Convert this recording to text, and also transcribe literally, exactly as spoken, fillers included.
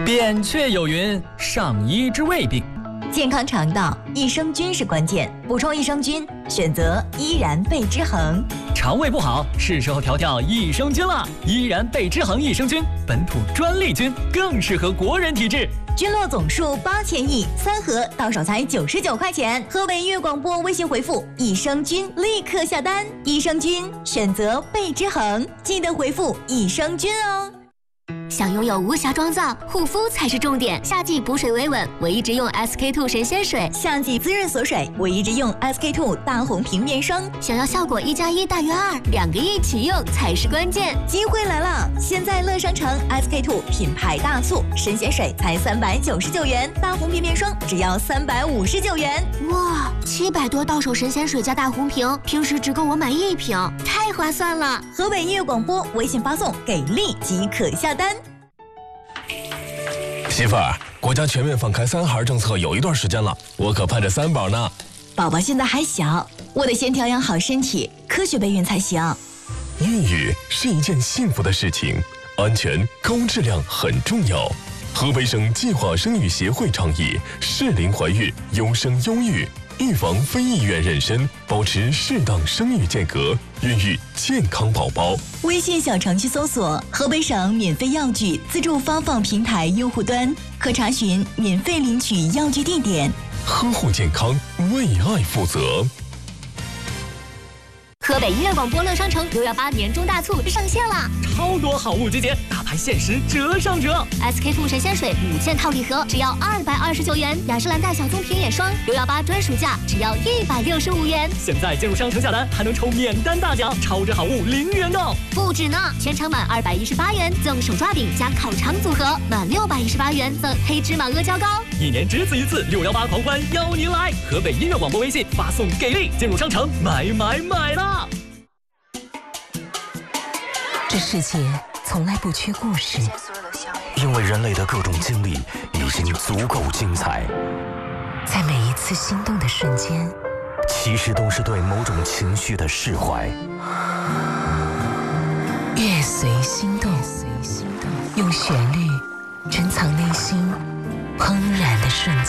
扁鹊有云：上医治未病。 健康肠道，益生菌是关键。补充益生菌，选择依然贝之恒。 肠胃不好，是时候调调益生菌了。依然贝之恒益生菌，本土专利菌，更适合国人体质。 菌落总数八千亿，三盒到手才九十九块钱。河北音乐广播微信回复益生菌，立刻下单。益生菌选择贝之恒，记得回复益生菌哦。 想拥有无瑕妆造，护肤才是重点。夏季补水维稳，我一直用 S K two 神仙水； 夏季滋润锁水，我一直用 S K two 大红平面霜。 想要效果一加一大于二，两个一起用才是关键。 机会来了！现在乐商城 S K two 品牌大促，神仙水才三百九十九元，大红平面霜只要三百五十九元。 哇，七百多到手神仙水加大红瓶，平时只够我买一瓶，太划算了！ 河北音乐广播微信发送给力即可下单。 媳妇儿，国家全面放开三孩政策有一段时间了，我可盼着三宝呢。 宝宝现在还小，我得先调养好身体，科学备孕才行。 孕育是一件幸福的事情，安全高质量很重要。河北省计划生育协会倡议适龄怀孕，优生优育，预防非意愿妊娠，保持适当生育间隔，孕育健康宝宝。 微信小程序搜索河北省免费药具自助发放平台用户端，可查询免费领取药具地点。 呵护健康，为爱负责。 河北音乐广播乐商城六幺八年终大促上线了， 超多好物集结，大牌限时折上折。 S K two 神仙水五件套礼盒只要二百二十九元，雅诗兰黛小棕瓶眼霜六幺八专属价只要一百六十五元。 现在进入商城下单还能抽免单大奖，超值好物零元购。 不止呢，全场满二百一十八元赠手抓饼加烤肠组合，满六百一十八元赠黑芝麻阿胶糕。 一年只此一次，六幺八狂欢邀您来！河北音乐广播微信发送给力，进入商城买买买啦！ 这世界从来不缺故事， 因为人类的各种经历已经足够精彩。 在每一次心动的瞬间， 其实都是对某种情绪的释怀。 乐随心动，用旋律珍藏内心怦然的瞬间。